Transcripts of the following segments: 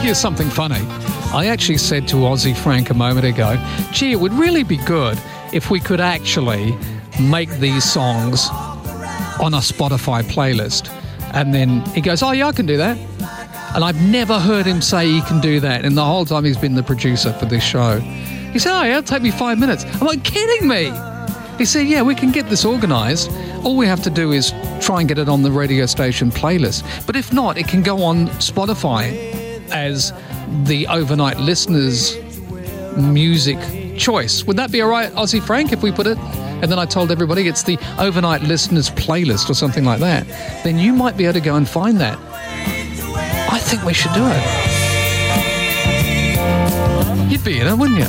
here's something funny. I actually said to Aussie Frank a moment ago, gee, it would really be good if we could actually make these songs on a Spotify playlist. And then he goes, oh yeah, I can do that. And I've never heard him say he can do that. And the whole time he's been the producer for this show. He said, oh yeah, it'll take me 5 minutes. I'm like, kidding me? He said, yeah, we can get this organised. All we have to do is try and get it on the radio station playlist. But if not, it can go on Spotify as the overnight listeners' music choice. Would that be all right, Aussie Frank, if we put it? And then I told everybody it's the overnight listeners' playlist or something like that. Then you might be able to go and find that. I think we should do it. You'd be in it, wouldn't you?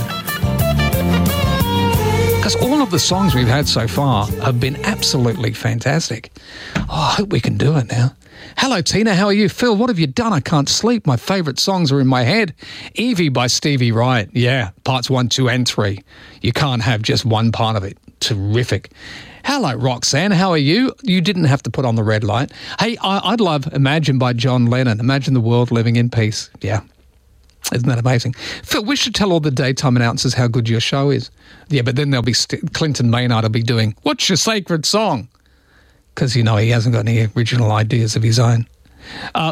Because all of the songs we've had so far have been absolutely fantastic. Oh, I hope we can do it now. Hello, Tina. How are you? Phil, what have you done? I can't sleep. My favourite songs are in my head. Evie by Stevie Wright. Yeah, parts 1, 2 and 3. You can't have just one part of it. Terrific. Hello, Roxanne. How are you? You didn't have to put on the red light. Hey, I'd love Imagine by John Lennon. Imagine the world living in peace. Yeah. Isn't that amazing? Phil, we should tell all the daytime announcers how good your show is. Yeah, but then there'll be Clinton Maynard will be doing, what's your sacred song? Because, you know, he hasn't got any original ideas of his own. I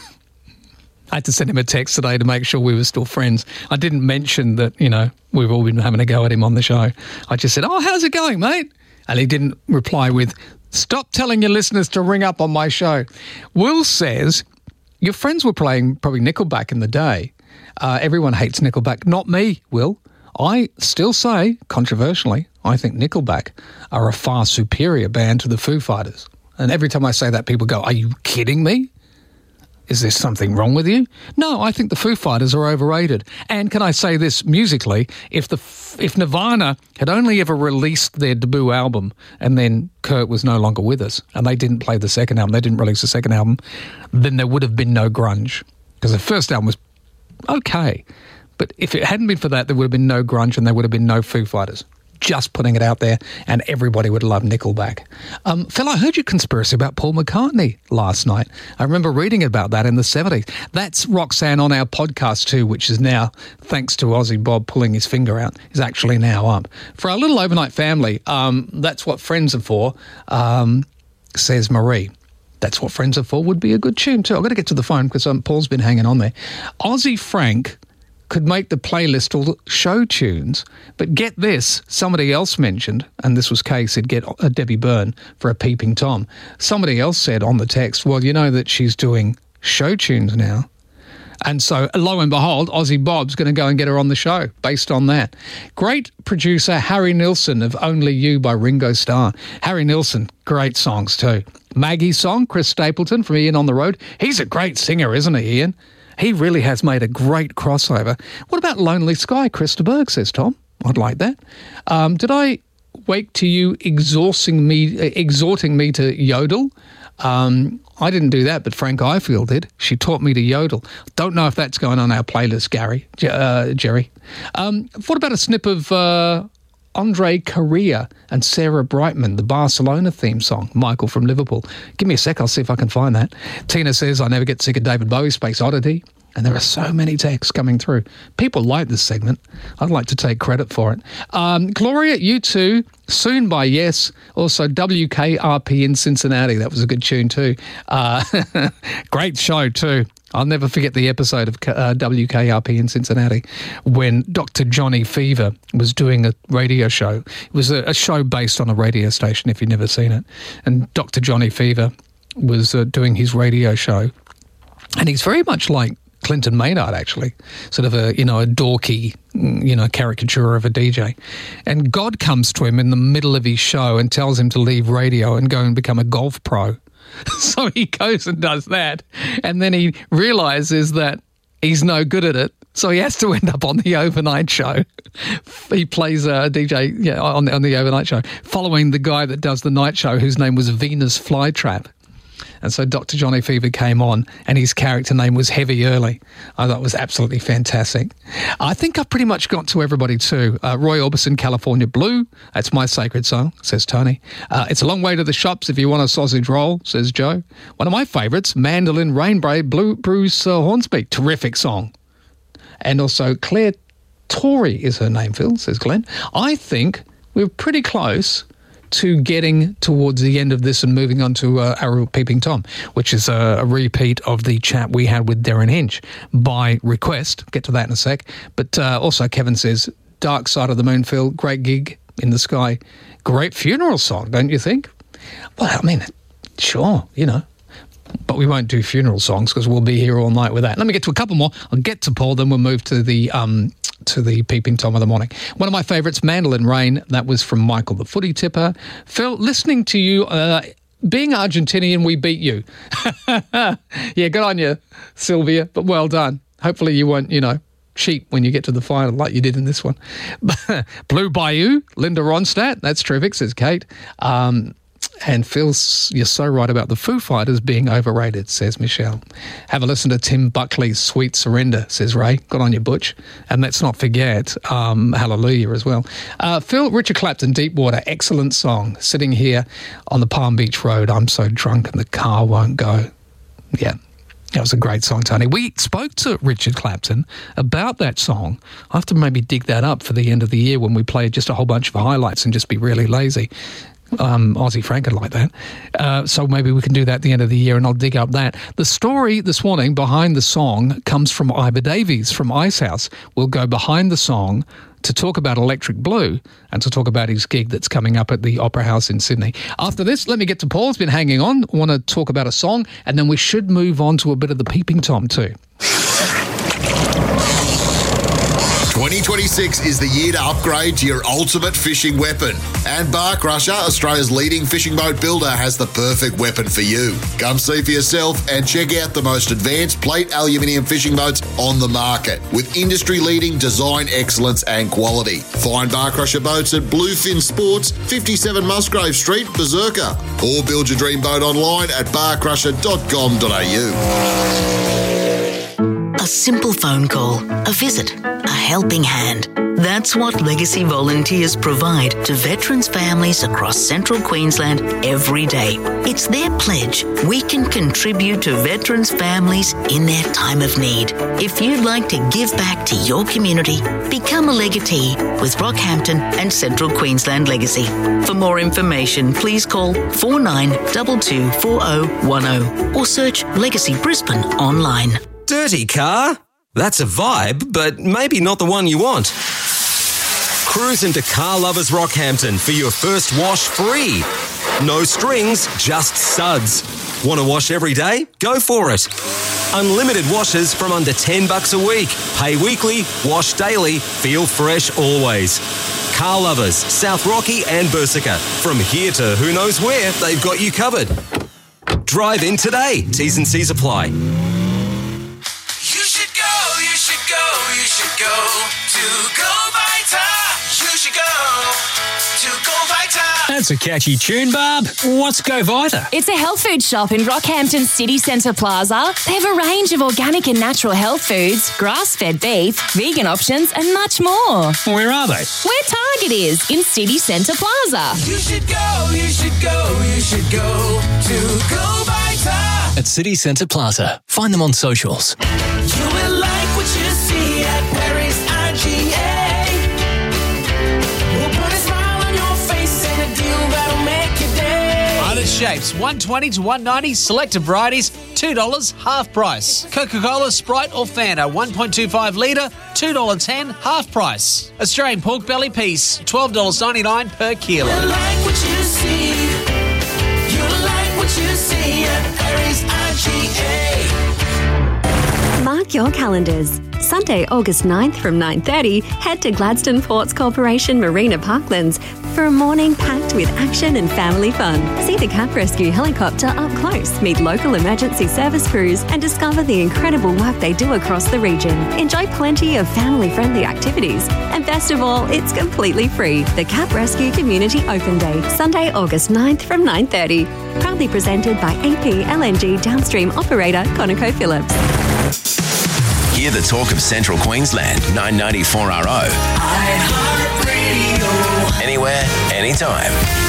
had to send him a text today to make sure we were still friends. I didn't mention that, you know, we've all been having a go at him on the show. I just said, oh, how's it going, mate? And he didn't reply with, stop telling your listeners to ring up on my show. Will says, your friends were playing probably Nickelback in the day. Everyone hates Nickelback. Not me, Will. I still say, controversially, I think Nickelback are a far superior band to the Foo Fighters. And every time I say that, people go, are you kidding me? Is there something wrong with you? No, I think the Foo Fighters are overrated. And can I say this musically? If Nirvana had only ever released their debut album and then Kurt was no longer with us and they didn't play the second album, they didn't release the second album, then there would have been no grunge. Because the first album was okay. But if it hadn't been for that, there would have been no grunge and there would have been no Foo Fighters. Just putting it out there, and everybody would love Nickelback. Phil, I heard your conspiracy about Paul McCartney last night. I remember reading about that in the 70s. That's Roxanne on our podcast too, which is now, thanks to Aussie Bob pulling his finger out, is actually now up. For our little overnight family, that's what friends are for, says Marie. That's what friends are for would be a good tune too. I've got to get to the phone because Paul's been hanging on there. Aussie Frank could make the playlist all show tunes, but get this, somebody else mentioned, and this was Kay said, get Debbie Byrne for a Peeping Tom. Somebody else said on the text, well, you know that she's doing show tunes now. And so, lo and behold, Aussie Bob's going to go and get her on the show based on that. Great producer Harry Nilsson of Only You by Ringo Starr. Harry Nilsson, great songs too. Maggie's song, Chris Stapleton from Ian on the Road. He's a great singer, isn't he, Ian? He really has made a great crossover. What about Lonely Sky? Krista Berg says, Tom. I'd like that. Did I wake to you exhorting me to yodel? I didn't do that, but Frank Ifield did. She taught me to yodel. Don't know if that's going on our playlist, Jerry. What about a snip of Andre Correa and Sarah Brightman, the Barcelona theme song, Michael from Liverpool? Give me a sec, I'll see if I can find that. Tina says, I never get sick of David Bowie, Space Oddity. And there are so many texts coming through. People like this segment. I'd like to take credit for it. Gloria, you too. Soon by Yes. Also WKRP in Cincinnati. That was a good tune too. Great show too. I'll never forget the episode of WKRP in Cincinnati when Dr. Johnny Fever was doing a radio show. It was a show based on a radio station, if you've never seen it. And Dr. Johnny Fever was doing his radio show. And he's very much like Clinton Maynard, actually, sort of a dorky, caricature of a DJ. And God comes to him in the middle of his show and tells him to leave radio and go and become a golf pro. So he goes and does that. And then he realizes that he's no good at it. So he has to end up on the overnight show. He plays a DJ on the overnight show, following the guy that does the night show, whose name was Venus Flytrap. And so Dr. Johnny Fever came on and his character name was Heavy Early. I thought it was absolutely fantastic. I think I've pretty much got to everybody too. Roy Orbison, California Blue. That's my sacred song, says Tony. It's a long way to the shops if you want a sausage roll, says Joe. One of my favourites, Mandolin Rainbow, Bruce Hornsby. Terrific song. And also Claire Torrey is her name, Phil, says Glenn. I think we're pretty close to getting towards the end of this and moving on to our Peeping Tom, which is a repeat of the chat we had with Darren Hinch by request. Get to that in a sec. But also Kevin says, Dark Side of the Moon, Phil, great gig in the sky. Great funeral song, don't you think? Well, I mean, sure, you know. But we won't do funeral songs because we'll be here all night with that. Let me get to a couple more. I'll get to Paul, then we'll move to the Peeping Tom of the morning. One of my favourites, Mandolin Rain. That was from Michael the Footy Tipper. Phil, listening to you, being Argentinian, we beat you. Yeah, good on you, Sylvia, but well done. Hopefully you won't, cheat when you get to the final like you did in this one. Blue Bayou, Linda Ronstadt. That's terrific, says Kate. And Phil, you're so right about the Foo Fighters being overrated, says Michelle. Have a listen to Tim Buckley's Sweet Surrender, says Ray. Good on you, Butch. And let's not forget Hallelujah as well. Phil, Richard Clapton, Deepwater, excellent song. Sitting here on the Palm Beach Road, I'm so drunk and the car won't go. Yeah. That was a great song, Tony. We spoke to Richard Clapton about that song. I have to maybe dig that up for the end of the year when we play just a whole bunch of highlights and just be really lazy. Aussie Frank would like that. So maybe we can do that at the end of the year and I'll dig up that. The story this morning behind the song comes from Iber Davies from Icehouse. We'll go behind the song to talk about Electric Blue and to talk about his gig that's coming up at the Opera House in Sydney. After this, let me get to Paul. He's been hanging on. I want to talk about a song and then we should move on to a bit of the Peeping Tom too. 2026 is the year to upgrade to your ultimate fishing weapon. And Bar Crusher, Australia's leading fishing boat builder, has the perfect weapon for you. Come see for yourself and check out the most advanced plate aluminium fishing boats on the market with industry-leading design excellence and quality. Find Bar Crusher boats at Bluefin Sports, 57 Musgrave Street, Berserker. Or build your dream boat online at barcrusher.com.au. A simple phone call, a visit, a helping hand. That's what Legacy volunteers provide to veterans' families across central Queensland every day. It's their pledge we can contribute to veterans' families in their time of need. If you'd like to give back to your community, become a legatee with Rockhampton and Central Queensland Legacy. For more information, please call 49224010 or search Legacy Brisbane online. Dirty car? That's a vibe, but maybe not the one you want. Cruise into Car Lovers Rockhampton for your first wash free. No strings, just suds. Want to wash every day? Go for it. Unlimited washes from under $10 a week. Pay weekly, wash daily, feel fresh always. Car Lovers, South Rocky and Berserker. From here to who knows where, they've got you covered. Drive in today. T's and C's apply. You should go to Go Vita. You should go to Go Vita. That's a catchy tune, Barb. What's Go Vita? It's a health food shop in Rockhampton City Centre Plaza. They have a range of organic and natural health foods, grass-fed beef, vegan options and much more. Where are they? Where Target is, in City Centre Plaza. You should go to Go Vita. At City Centre Plaza. Find them on socials. You will like what you see at Perry's IGA. We'll put a smile on your face and a deal that'll make your day. Other shapes, $1.20 to $1.90. Selected varieties, $2 half price. Coca-Cola, Sprite or Fanta, 1.25 litre, $2.10 half price. Australian pork belly piece, $12.99 per kilo. You like what you see. You like what you see at Perry's IGA. Mark your calendars. Sunday, August 9th from 9:30, head to Gladstone Ports Corporation Marina Parklands for a morning packed with action and family fun. See the Cap Rescue helicopter up close, meet local emergency service crews, and discover the incredible work they do across the region. Enjoy plenty of family-friendly activities. And best of all, it's completely free. The Cap Rescue Community Open Day, Sunday, August 9th from 9:30. Proudly presented by AP LNG downstream operator ConocoPhillips. Hear the talk of Central Queensland, 994 RO. Anywhere, anytime.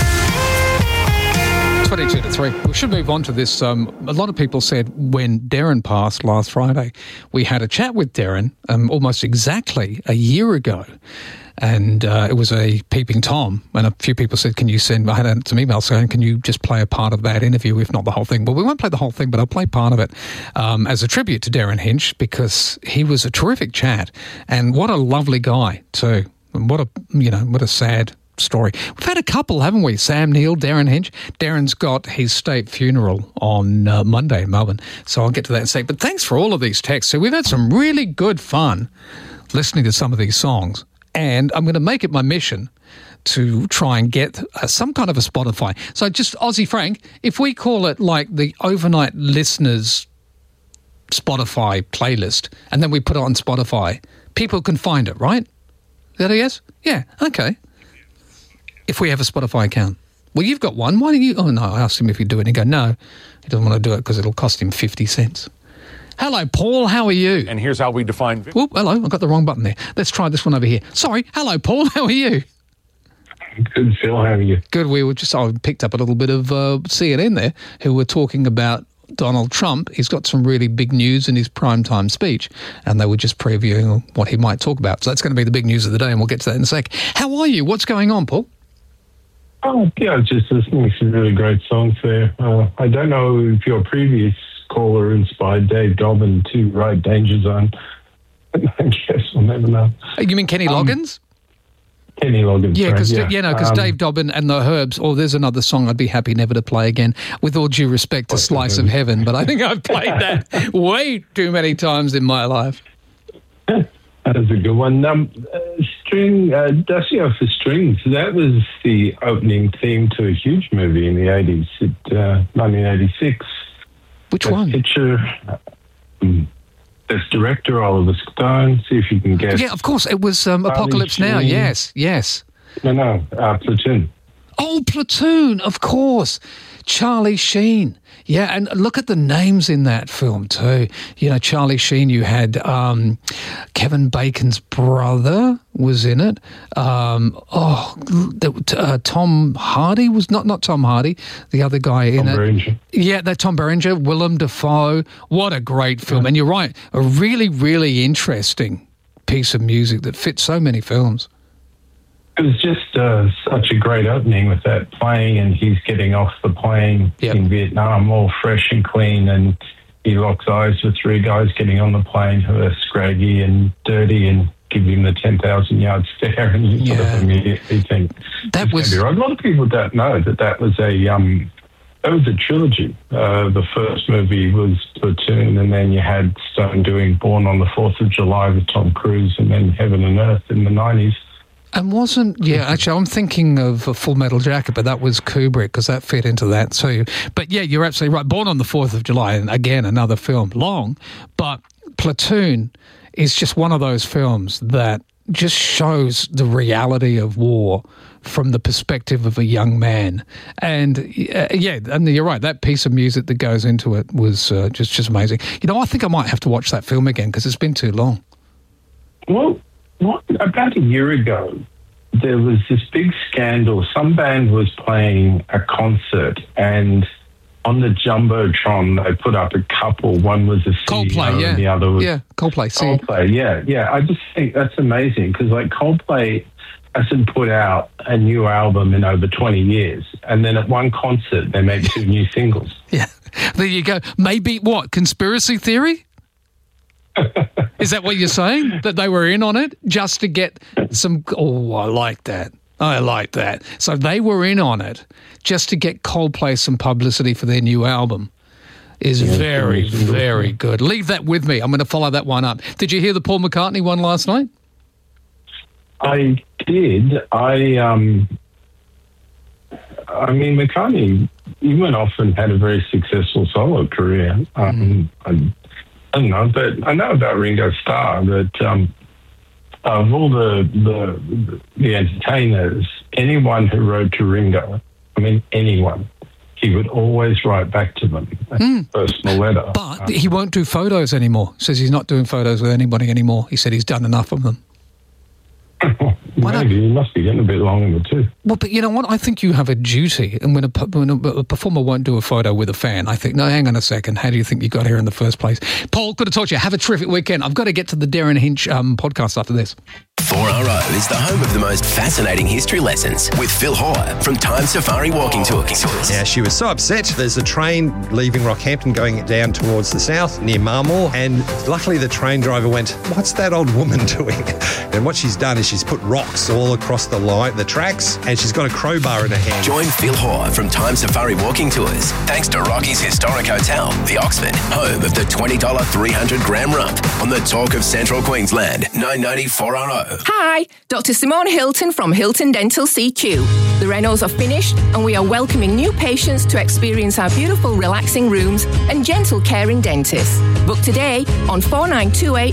22 to 3. We should move on to this. A lot of people said when Darren passed last Friday, we had a chat with Darren almost exactly a year ago. And it was a Peeping Tom. And a few people said, can you send... I had some emails saying, can you just play a part of that interview, if not the whole thing? Well, we won't play the whole thing, but I'll play part of it as a tribute to Darren Hinch, because he was a terrific chat. And what a lovely guy, too. And what a sad story. We've had a couple, haven't we? Sam Neill, Darren Hinch. Darren's got his state funeral on Monday in Melbourne, so I'll get to that in a sec. But thanks for all of these texts. So we've had some really good fun listening to some of these songs, and I'm going to make it my mission to try and get some kind of a Spotify. So just Aussie Frank, if we call it like the overnight listeners Spotify playlist, and then we put it on Spotify, people can find it, right? Is that a yes? Yeah, okay. If we have a Spotify account. Well, you've got one. Why don't you... Oh, no, I asked him if he'd do it. He go, no, he doesn't want to do it because it'll cost him 50 cents. Hello, Paul. How are you? And here's how we define... Oh, hello. I got the wrong button there. Let's try this one over here. Sorry. Hello, Paul. How are you? Good, Phil. How are you? Good. We were just... I picked up a little bit of CNN there who were talking about Donald Trump. He's got some really big news in his primetime speech, and they were just previewing what he might talk about. So that's going to be the big news of the day, and we'll get to that in a sec. How are you? What's going on, Paul? Oh, yeah, just listening to some really great songs there. I don't know if your previous caller inspired Dave Dobbin to write Danger Zone. I guess we'll never know. You mean Kenny Loggins? Kenny Loggins. Yeah, because right, Dave Dobbin and the Herbs, or there's another song I'd be happy never to play again, with all due respect to Slice of Heaven, but I think I've played that way too many times in my life. That was a good one. Dusty Off the Strings, that was the opening theme to a huge movie in the 80s, 1986. Which one? Picture, best director, Oliver Stone. See if you can guess. Yeah, of course. It was Apocalypse Now. Yes. No, Platoon. Oh, Platoon, of course. Charlie Sheen. Yeah, and look at the names in that film too. You know, Charlie Sheen, you had Kevin Bacon's brother was in it. Tom Hardy was not Tom Hardy, the other guy in it. Berenger. Yeah, that Tom Berenger, Willem Dafoe. What a great film. Yeah. And you're right, a really, really interesting piece of music that fits so many films. It was just such a great opening with that playing, and he's getting off the plane in Vietnam all fresh and clean, and he locks eyes with three guys getting on the plane who are scraggy and dirty and give him the 10,000-yard stare, and you sort of immediately think that was right. A lot of people don't know that was a trilogy. The first movie was Platoon, and then you had Stone doing Born on the 4th of July with Tom Cruise, and then Heaven and Earth in the 90s. And actually, I'm thinking of Full Metal Jacket, but that was Kubrick, because that fit into that too. But yeah, you're absolutely right. Born on the 4th of July, and again, another film, long, but Platoon is just one of those films that just shows the reality of war from the perspective of a young man. And and you're right, that piece of music that goes into it was just amazing. You know, I think I might have to watch that film again because it's been too long. Well, about a year ago, there was this big scandal. Some band was playing a concert, and on the Jumbotron, they put up a couple. One was a CEO, Coldplay, and the other was... Yeah, Coldplay. Yeah. I just think that's amazing, because Coldplay hasn't put out a new album in over 20 years, and then at one concert, they made 2 new singles. Yeah, there you go. Maybe, what, conspiracy theory? Is that what you're saying? That they were in on it just to get some... Oh, I like that. So they were in on it just to get Coldplay some publicity for their new album. Is very, very good. Leave that with me. I'm going to follow that one up. Did you hear the Paul McCartney one last night? I did. I mean, McCartney, he went off and had a very successful solo career. I don't know, but I know about Ringo Starr that of all the entertainers, anyone who wrote to Ringo, I mean, anyone, he would always write back to them a personal letter. But he won't do photos anymore. Says he's not doing photos with anybody anymore. He said he's done enough of them. Maybe he must be getting a bit long in the tooth. Well, but you know what? I think you have a duty, and when a performer won't do a photo with a fan, I think, no, hang on a second. How do you think you got here in the first place? Paul, good to talk to you. Have a terrific weekend. I've got to get to the Darren Hinch podcast after this. 4RO is the home of the most fascinating history lessons with Phil Hoare from Time Safari Walking Tours. Yeah, she was so upset. There's a train leaving Rockhampton going down towards the south near Marmore, and luckily the train driver went, "What's that old woman doing?" And what she's done is she's put rocks all across the tracks, and she's got a crowbar in her hand. Join Phil Hoare from Time Safari Walking Tours thanks to Rocky's Historic Hotel, the Oxford, home of the $20 300-gram rump on the Talk of Central Queensland, 990 4RO. Hi, Dr. Simone Hilton from Hilton Dental CQ. The renos are finished and we are welcoming new patients to experience our beautiful relaxing rooms and gentle caring dentists. Book today on 4928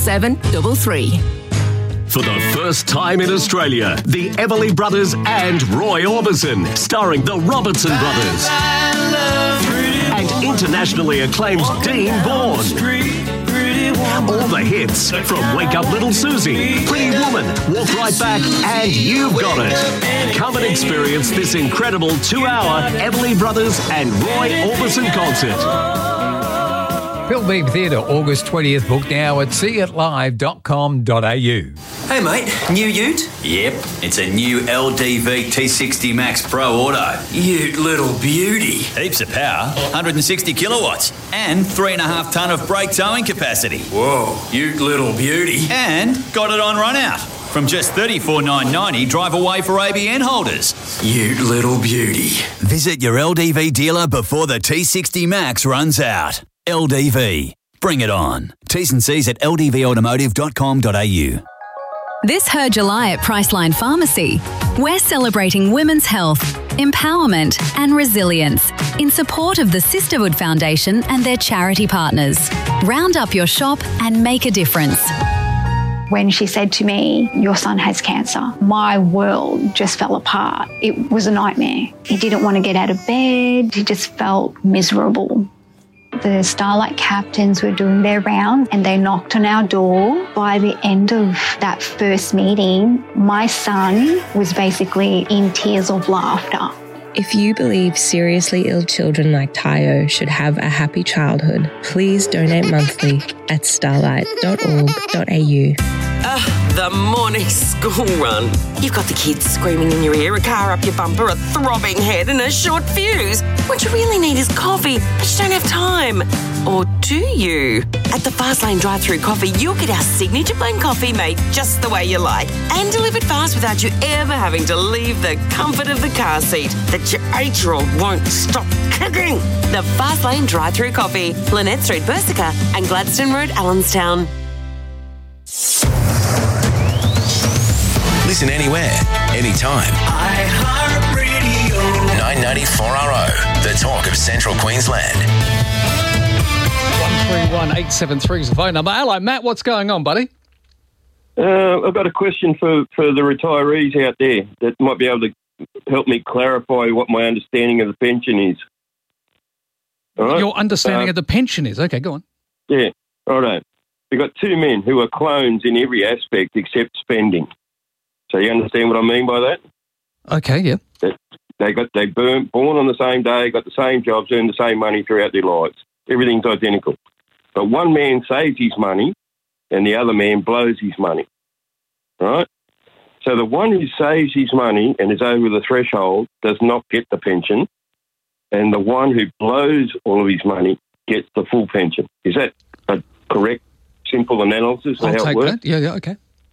7733. For the first time in Australia, the Everly Brothers and Roy Orbison, starring the Robertson Brothers. And internationally acclaimed Dean Bourne. All the hits from Wake Up Little Susie, Pretty Woman, Walk Right Back, and You've Got It. Come and experience this incredible 2-hour Everly Brothers and Roy Orbison concert. Pilbeam Theatre, August 20th. Book now at seeitlive.com.au. Hey mate, new ute? Yep, it's a new LDV T60 Max Pro Auto. Ute little beauty. Heaps of power, 160 kilowatts, and 3.5 tonne of brake towing capacity. Whoa, ute little beauty. And got it on run out. From just $34,990, drive away for ABN holders. Ute little beauty. Visit your LDV dealer before the T60 Max runs out. LDV. Bring it on. T's and C's at ldvautomotive.com.au. This Her July at Priceline Pharmacy, we're celebrating women's health, empowerment and resilience in support of the Sisterhood Foundation and their charity partners. Round up your shop and make a difference. When she said to me, "Your son has cancer," my world just fell apart. It was a nightmare. He didn't want to get out of bed. He just felt miserable. The Starlight captains were doing their round and they knocked on our door. By the end of that first meeting, my son was basically in tears of laughter. If you believe seriously ill children like Tayo should have a happy childhood, please donate monthly at starlight.org.au. The morning school run. You've got the kids screaming in your ear, a car up your bumper, a throbbing head and a short fuse. What you really need is coffee, but you don't have time. Or do you? At the Fastlane drive-thru coffee, you'll get our signature blend coffee made just the way you like and delivered fast without you ever having to leave the comfort of the car seat that your 8-year-old won't stop kicking. The Fastlane drive-thru coffee, Lynette Street, Bersica and Gladstone Road, Allenstown. Listen anywhere, anytime. iHeartRadio. 990 4RO, the talk of Central Queensland. 131873 is the phone number. Hello, Matt. What's going on, buddy? I've got a question for the retirees out there that might be able to help me clarify what my understanding of the pension is. All right? Your understanding of the pension is? Okay, go on. Yeah, righto. We've got two men who are clones in every aspect except spending. So you understand what I mean by that? Okay, yeah. They born on the same day, got the same jobs, earned the same money throughout their lives. Everything's identical. But one man saves his money and the other man blows his money. Right? So the one who saves his money and is over the threshold does not get the pension, and the one who blows all of his money gets the full pension. Is that a correct, simple analysis of how it works? That. Yeah, okay.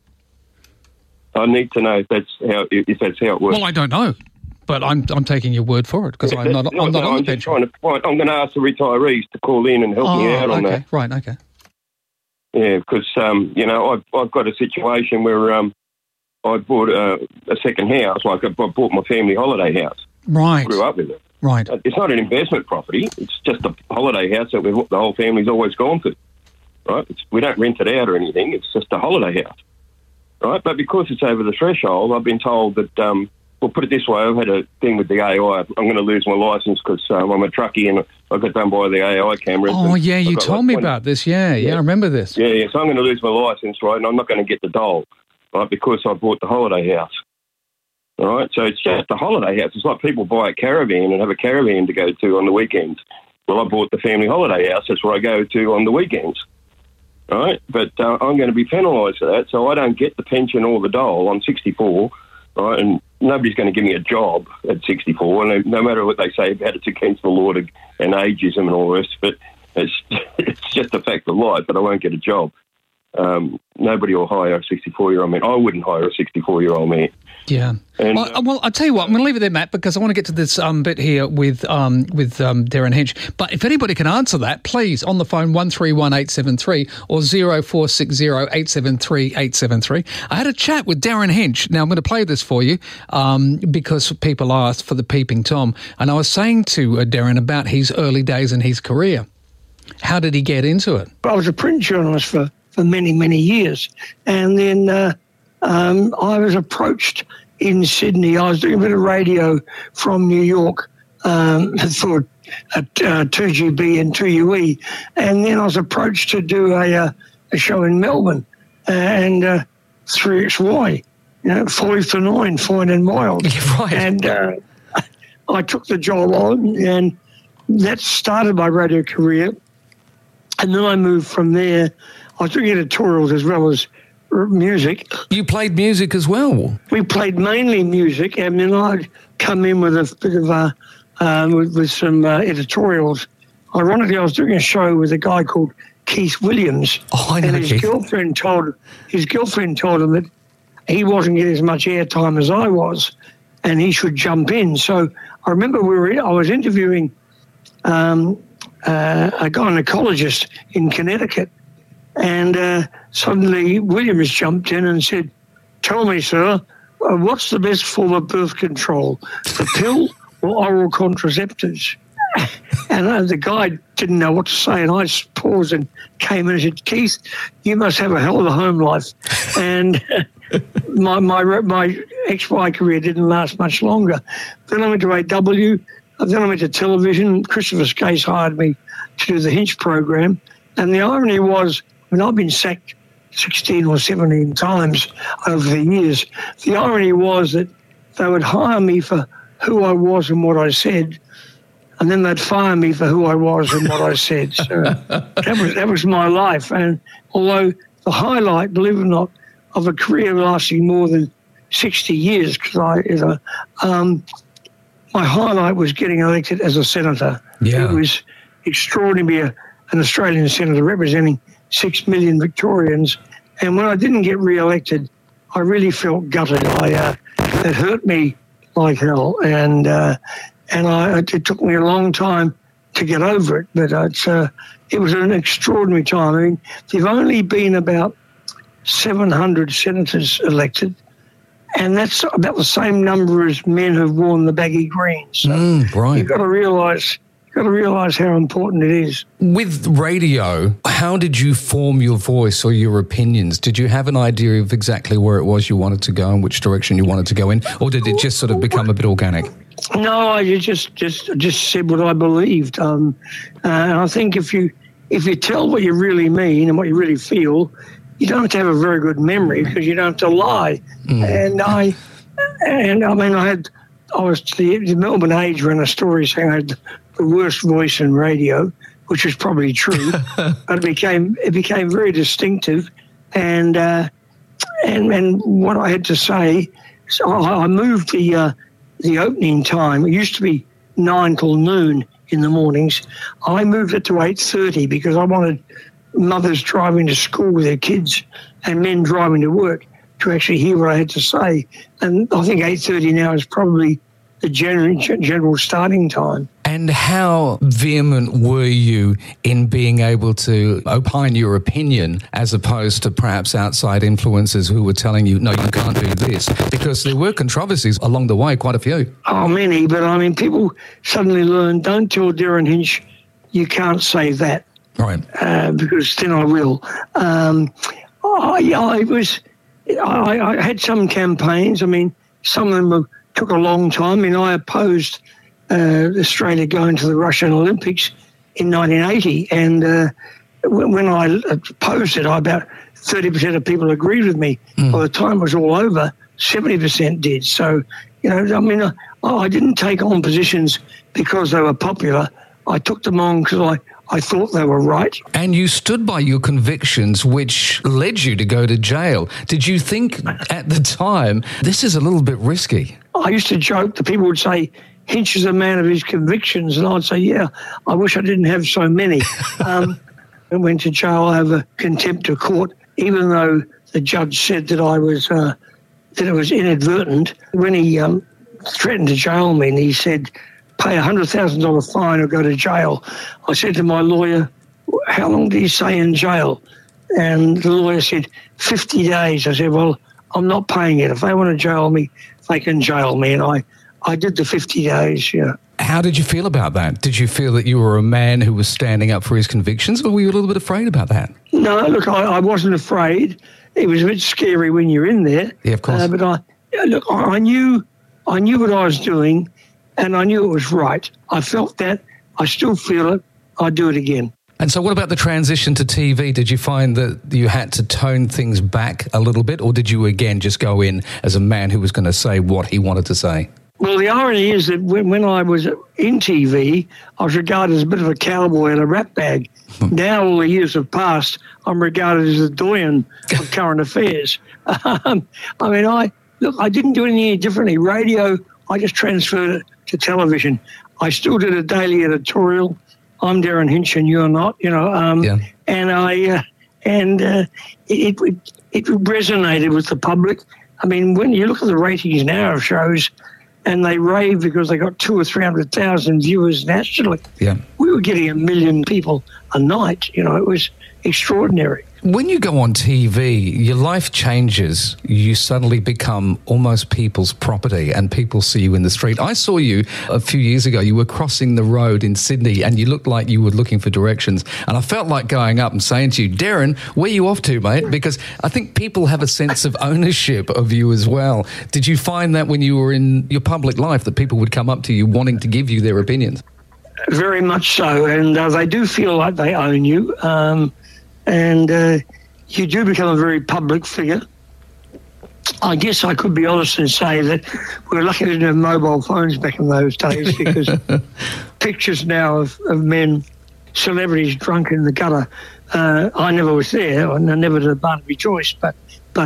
I need to know if that's how it works. Well, I don't know, but I'm taking your word for it because I'm not on the pension. I'm going to ask the retirees to call in and help me out on that. Right, okay. Yeah, because I've got a situation where I bought a second house, like I bought my family holiday house. Right. Grew up with it. Right. It's not an investment property. It's just a holiday house that the whole family's always gone to. Right. We don't rent it out or anything. It's just a holiday house. Right. But because it's over the threshold, I've been told that. Well, put it this way: I've had a thing with the AI. I'm going to lose my licence because I'm a truckie and I got done by the AI cameras. Oh, yeah, you told me about this. Yeah, I remember this. Yeah, so I'm going to lose my licence, right, and I'm not going to get the dole, right, because I bought the holiday house. All right, so it's just a holiday house. It's like people buy a caravan and have a caravan to go to on the weekends. Well, I bought the family holiday house. That's where I go to on the weekends. All right, but I'm going to be penalised for that, so I don't get the pension or the dole. I'm 64, right, and nobody's going to give me a job at 64, and no matter what they say about it's against the law and ageism and all the rest of it, it's just a fact of life, but I won't get a job. Nobody will hire a 64-year-old man. I wouldn't hire a 64-year-old man. Yeah. And, well, I'll tell you what, I'm going to leave it there, Matt, because I want to get to this bit here with Darren Hench. But if anybody can answer that, please, on the phone, 131873 or 0460 873 873. I had a chat with Darren Hench. Now, I'm going to play this for you because people asked for the Peeping Tom. And I was saying to Darren about his early days in his career. How did he get into it? I was a print journalist for many, many years. And then I was approached in Sydney. I was doing a bit of radio from New York for 2GB and 2UE. And then I was approached to do a show in Melbourne and 3XY, 5 to 9, Fine and Wild. Right. And I took the job on, and that started my radio career. And then I moved from there. I was doing editorials as well as music. You played music as well? We played mainly music, and then I'd come in with a bit of with some editorials. Ironically, I was doing a show with a guy called Keith Williams. Oh, I know and his Keith. girlfriend told him that he wasn't getting as much airtime as I was, and he should jump in. So I remember I was interviewing a gynecologist in Connecticut, and suddenly Williams jumped in and said, "Tell me, sir, what's the best form of birth control, the pill or oral contraceptives?" And the guy didn't know what to say, and I paused and came in and said, "Keith, you must have a hell of a home life." And my XY career didn't last much longer. Then I went to AW. Then I went to television. Christopher Skase hired me to do the Hinch program. And the irony was, when I've been sacked 16 or 17 times over the years, the irony was that they would hire me for who I was and what I said, and then they'd fire me for who I was and what I said. So that was my life. And although the highlight, believe it or not, of a career lasting more than 60 years, because my highlight was getting elected as a senator. Yeah. It was extraordinary to be an Australian senator representing 6 million Victorians. And when I didn't get re-elected, I really felt gutted. It hurt me like hell. And it took me a long time to get over it. But it was an extraordinary time. I mean, there've only been about 700 senators elected, and that's about the same number as men who've worn the baggy greens. So right. You've got to realise how important it is. With radio, how did you form your voice or your opinions? Did you have an idea of exactly where it was you wanted to go and which direction you wanted to go in, or did it just sort of become a bit organic? No, I just said what I believed. And I think if you tell what you really mean and what you really feel, you don't have to have a very good memory because you don't have to lie. And I was the Melbourne Age ran a story saying I had the worst voice in radio, which is probably true, but it became very distinctive. And what I had to say, so I moved the opening time. It used to be 9 till noon in the mornings. I moved it to 8:30 because I wanted mothers driving to school with their kids and men driving to work to actually hear what I had to say. And I think 8:30 now is probably the general starting time. And how vehement were you in being able to opine your opinion as opposed to perhaps outside influencers who were telling you, no, you can't do this? Because there were controversies along the way, quite a few. Oh, many. But, I mean, people suddenly learn, don't tell Derryn Hinch you can't say that. Right. Because then I will. I had some campaigns. I mean, some of them took a long time. I mean, I opposed Australia going to the Russian Olympics in 1980, and when I opposed it, about 30% of people agreed with me. By the time it was all over, 70% did. So, you know, I mean, I didn't take on positions because they were popular. I took them on because I thought they were right. And you stood by your convictions, which led you to go to jail. Did you think at the time, this is a little bit risky? I used to joke that people would say, Hinch is a man of his convictions. And I'd say, yeah, I wish I didn't have so many. I went to jail over contempt of court, even though the judge said that that it was inadvertent. When he threatened to jail me and he said, pay $100,000 fine or go to jail, I said to my lawyer, how long did he say in jail? And the lawyer said, 50 days. I said, well, I'm not paying it. If they want to jail me, they can jail me. And I did the 50 days, yeah. How did you feel about that? Did you feel that you were a man who was standing up for his convictions, or were you a little bit afraid about that? No, look, I wasn't afraid. It was a bit scary when you're in there. Yeah, of course. But I knew what I was doing, and I knew it was right. I felt that. I still feel it. I'd do it again. And so what about the transition to TV? Did you find that you had to tone things back a little bit, or did you again just go in as a man who was going to say what he wanted to say? Well, the irony is that when I was in TV, I was regarded as a bit of a cowboy in a rap bag. Now, all the years have passed, I'm regarded as a doyen of current affairs. I mean, I didn't do anything differently. Radio, I just transferred it to television. I still did a daily editorial. I'm Derryn Hinch and you're not, you know. And it resonated with the public. I mean, when you look at the ratings now of shows, and they rave because they got 200,000 or 300,000 viewers nationally. Yeah, we were getting 1 million people a night. You know, it was extraordinary. When you go on TV, your life changes. You suddenly become almost people's property and people see you in the street. I saw you a few years ago. You were crossing the road in Sydney and you looked like you were looking for directions. And I felt like going up and saying to you, Derryn, where are you off to, mate? Because I think people have a sense of ownership of you as well. Did you find that when you were in your public life that people would come up to you wanting to give you their opinions? Very much so. And they do feel like they own you. And you do become a very public figure. I guess I could be honest and say that we're lucky we didn't have mobile phones back in those days because pictures now of men, celebrities drunk in the gutter, I never was there. I never did a Barnaby Joyce, but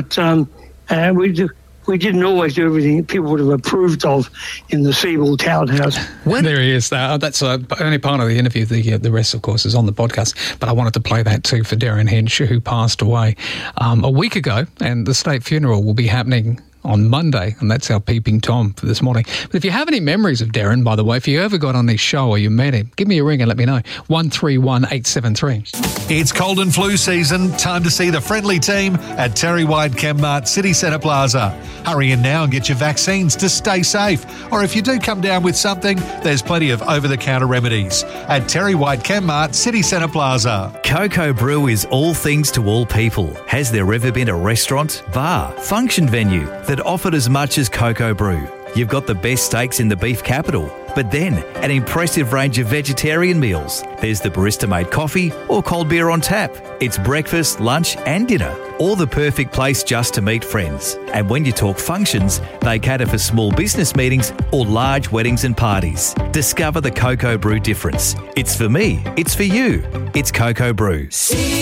we didn't always do everything people would have approved of in the Seabold Townhouse. There he is. That's only part of the interview. The rest, of course, is on the podcast. But I wanted to play that too for Derryn Hinch, who passed away a week ago. And the state funeral will be happening on Monday, and that's our Peeping Tom for this morning. But if you have any memories of Derryn, by the way, if you ever got on his show or you met him, give me a ring and let me know. 131873. It's cold and flu season. Time to see the friendly team at Terry White Chemmart City Centre Plaza. Hurry in now and get your vaccines to stay safe. Or if you do come down with something, there's plenty of over-the-counter remedies at Terry White Chemmart City Centre Plaza. Coco Brew is all things to all people. Has there ever been a restaurant, bar, function venue that offered as much as Coco Brew? You've got the best steaks in the beef capital, but then an impressive range of vegetarian meals. There's the barista-made coffee or cold beer on tap. It's breakfast, lunch and dinner, or the perfect place just to meet friends. And when you talk functions, they cater for small business meetings or large weddings and parties. Discover the Coco Brew difference. It's for me, it's for you. It's Coco Brew.